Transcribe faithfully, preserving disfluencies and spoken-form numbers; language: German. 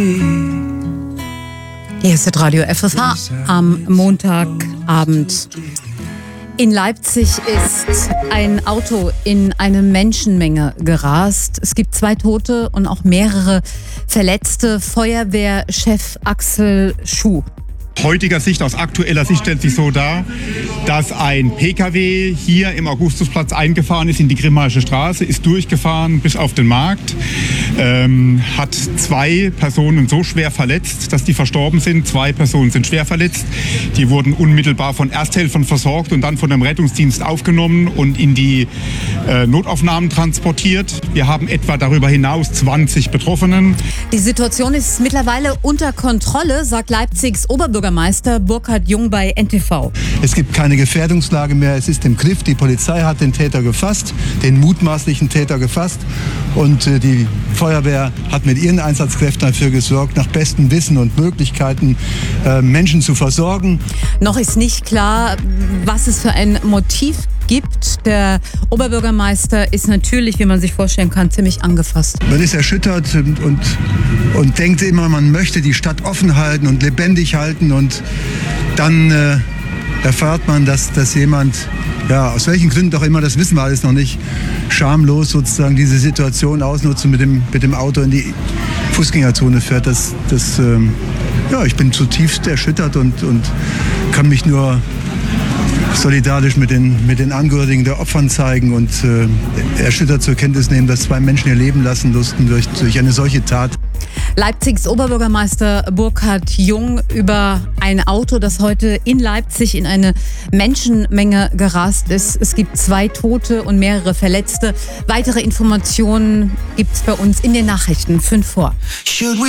Hier ist das Radio F F H am Montagabend. In Leipzig ist ein Auto in eine Menschenmenge gerast. Es gibt zwei Tote und auch mehrere Verletzte. Feuerwehrchef Axel Schuh. Heutiger Sicht, aus aktueller Sicht stellt sich so dar, dass ein P K W hier im Augustusplatz eingefahren ist in die Grimmaische Straße, ist durchgefahren bis auf den Markt, ähm, hat zwei Personen so schwer verletzt, dass die verstorben sind. Zwei Personen sind schwer verletzt. Die wurden unmittelbar von Ersthelfern versorgt und dann von dem Rettungsdienst aufgenommen und in die äh, Notaufnahmen transportiert. Wir haben etwa darüber hinaus zwanzig Betroffenen. Die Situation ist mittlerweile unter Kontrolle, sagt Leipzigs Oberbürgermeister Burkhard Jung bei N T V. Es gibt keine Gefährdungslage mehr, es ist im Griff. Die Polizei hat den Täter gefasst, den mutmaßlichen Täter gefasst. Und äh, die Feuerwehr hat mit ihren Einsatzkräften dafür gesorgt, nach bestem Wissen und Möglichkeiten äh, Menschen zu versorgen. Noch ist nicht klar, was es für ein Motiv gibt. Der Oberbürgermeister ist natürlich, wie man sich vorstellen kann, ziemlich angefasst. Man ist erschüttert und, und, und denkt immer, man möchte die Stadt offen halten und lebendig halten. Und dann äh, erfahrt man, dass, dass jemand, ja, aus welchen Gründen auch immer, das wissen wir alles noch nicht, schamlos sozusagen diese Situation ausnutzt und mit dem, mit dem Auto in die Fußgängerzone fährt. Das, das, ähm, ja, ich bin zutiefst erschüttert und, und kann mich nur solidarisch mit den, mit den Angehörigen der Opfern zeigen und äh, erschüttert zur Kenntnis nehmen, dass zwei Menschen ihr Leben lassen mussten durch, durch eine solche Tat. Leipzigs Oberbürgermeister Burkhard Jung über ein Auto, das heute in Leipzig in eine Menschenmenge gerast ist. Es gibt zwei Tote und mehrere Verletzte. Weitere Informationen gibt es bei uns in den Nachrichten fünf vor.